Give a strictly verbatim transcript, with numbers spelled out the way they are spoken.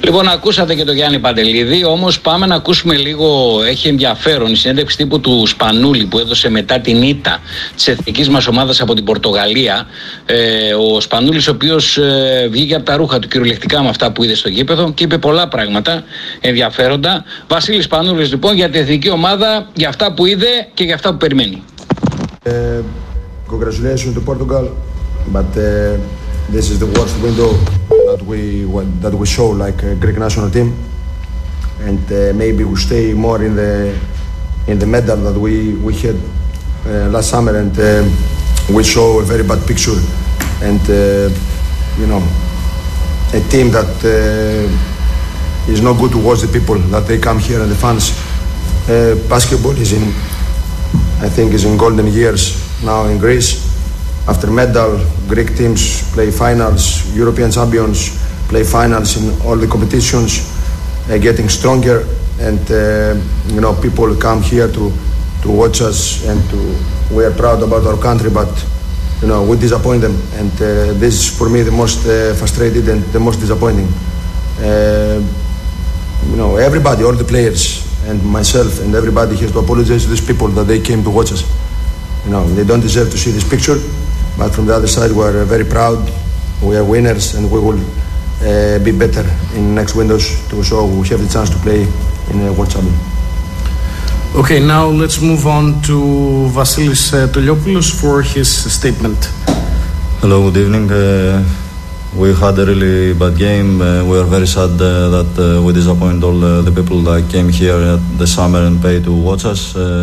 Λοιπόν, ακούσατε και τον Γιάννη Παντελίδη, όμως πάμε να ακούσουμε λίγο, έχει ενδιαφέρον η συνέντευξη τύπου του Σπανούλη που έδωσε μετά την ήττα της εθνικής μας ομάδας από την Πορτογαλία. Ε, ο Σπανούλης, ο οποίος ε, βγήκε από τα ρούχα του κυριολεκτικά με αυτά που είδε στο γήπεδο και είπε πολλά πράγματα ενδιαφέροντα. Βασίλης Σπανούλης λοιπόν για την εθνική ομάδα, για αυτά που είδε και για αυτά που περιμένει. Uh, congratulations to Portugal, but uh, this is the worst window that we that we show like a Greek national team, and uh, maybe we stay more in the in the medal that we we had uh, last summer, and uh, we show a very bad picture, and uh, you know, a team that uh, is not good to watch the people that they come here and the fans. Uh, basketball is in, I think, is in golden years now in Greece. After medal, Greek teams play finals, European champions play finals in all the competitions, uh, getting stronger, and uh, you know, people come here to to watch us, and to, we are proud about our country, but you know, we disappoint them, and uh, this is for me the most uh, frustrated and the most disappointing. Uh, you know, everybody, all the players and myself and everybody has to apologize to these people that they came to watch us. You know, they don't deserve to see this picture, but from the other side we are very proud, we are winners, and we will uh, be better in next windows to show we have the chance to play in a World Champion. Okay, now let's move on to Vasilis uh, Toliopoulos for his statement. Hello, good evening. Uh, we had a really bad game. Uh, we are very sad uh, that uh, we disappoint all uh, the people that came here at the summer and paid to watch us. Uh,